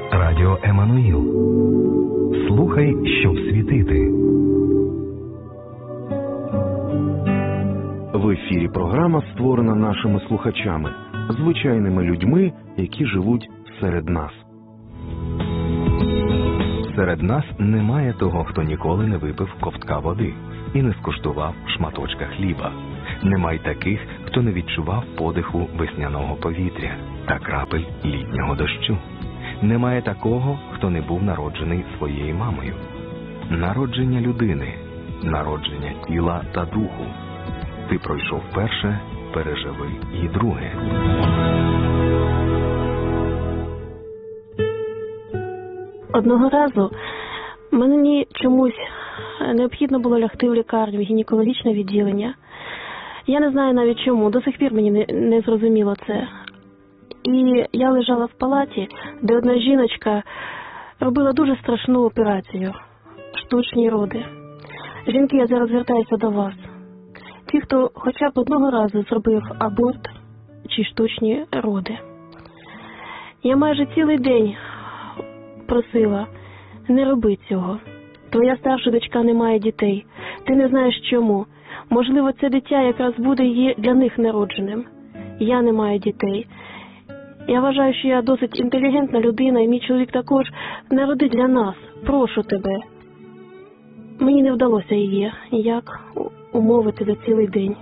Радіо Еммануїл. Слухай, щоб світити. В ефірі програма створена нашими слухачами, звичайними людьми, які живуть серед нас. Серед нас немає того, хто ніколи не випив ковтка води і не скуштував шматочка хліба. Немає таких, хто не відчував подиху весняного повітря та крапель літнього дощу. Немає такого, хто не був народжений своєю мамою. Народження людини, народження тіла та духу. Ти пройшов перше, переживи і друге. Одного разу мені чомусь необхідно було лягти в лікарню, в гінекологічне відділення. Я не знаю навіть чому, до сих пір мені не зрозуміло це. І я лежала в палаті, де одна жіночка робила дуже страшну операцію – штучні роди. Жінки, я зараз звертаюся до вас. Ті, хто хоча б одного разу зробив аборт чи штучні роди. Я майже цілий день просила, не роби цього. Твоя старша дочка не має дітей. Ти не знаєш чому. Можливо, це дитя якраз буде є для них народженим. Я не маю дітей. Я вважаю, що я досить інтелігентна людина, і мій чоловік також. Народи для нас. Прошу тебе. Мені не вдалося її ніяк умовити за цілий день.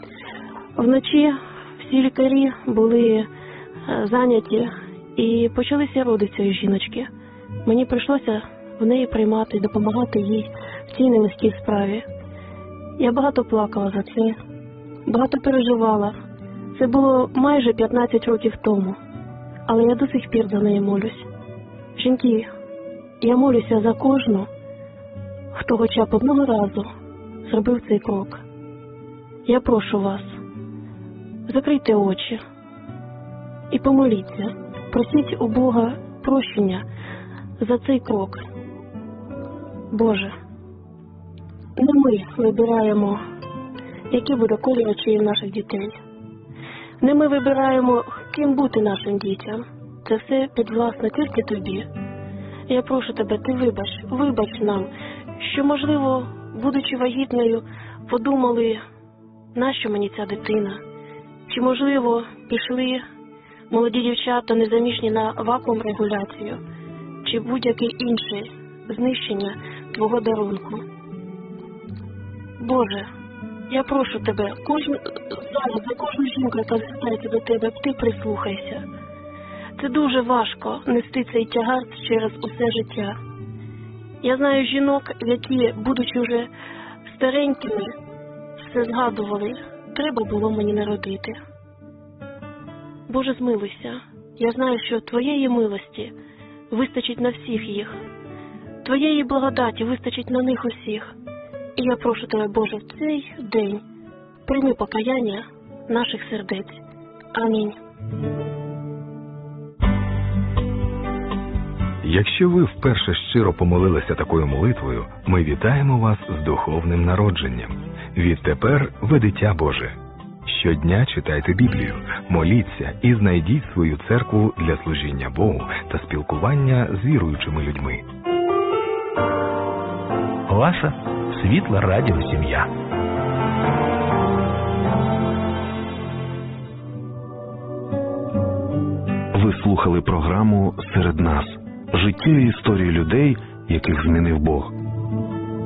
Вночі всі лікарі були зайняті і почалися роди цієї жіночки. Мені прийшлося в неї приймати, допомагати їй в цій нелегкій справі. Я багато плакала за це, багато переживала. Це було майже 15 років тому, але я до сих пір за неї молюсь. Жінки, я молюся за кожну, хто хоча б одного разу зробив цей крок. Я прошу вас, закрийте очі і помоліться, просіть у Бога прощення за цей крок. Боже, не ми вибираємо, який буде колір очей наших дітей. Не ми вибираємо, ким бути нашим дітям. Це все підвласне тільки тобі. Я прошу тебе, ти вибач нам, що, можливо, будучи вагітною, подумали, нащо мені ця дитина? Чи, можливо, пішли молоді дівчата незаміжні на вакуум-регуляцію? Чи будь-яке інше знищення твого дарунку? Боже, я прошу тебе, зараз за кожну жінку, яка звертається до тебе, ти прислухайся. Це дуже важко нести цей тягар через усе життя. Я знаю жінок, які, будучи вже старенькими, все згадували, треба було мені народити. Боже, змилуйся, я знаю, що Твоєї милості вистачить на всіх їх. Твоєї благодаті вистачить на них усіх. І я прошу тебе, Боже, в цей день прийми покаяння наших сердець. Амінь. Якщо ви вперше щиро помолилися такою молитвою, ми вітаємо вас з духовним народженням. Відтепер ви дитя Боже. Щодня читайте Біблію, моліться і знайдіть свою церкву для служіння Богу та спілкування з віруючими людьми. Ваша світла радіосім'я. Ви слухали програму «Серед нас» – життєві історії людей, яких змінив Бог.